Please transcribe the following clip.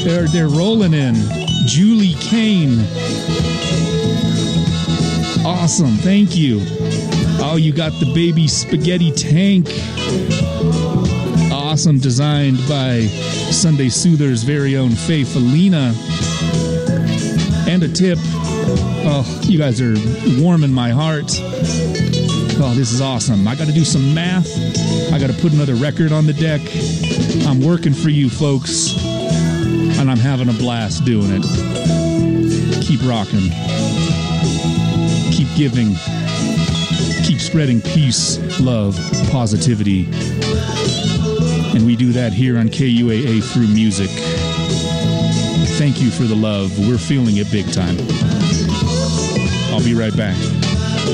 They're rolling in. Julie Kane. Awesome. Thank you. Oh, you got the baby spaghetti tank. Awesome. Designed by Sunday Soother's very own Faye Felina. And a tip. Oh, you guys are warming my heart. Oh, this is awesome. I got to do some math. I got to put another record on the deck. I'm working for you folks. And I'm having a blast doing it. Keep rocking. Keep giving. Keep spreading peace, love, positivity. And we do that here on KUAA through music. Thank you for the love. We're feeling it big time. I'll be right back.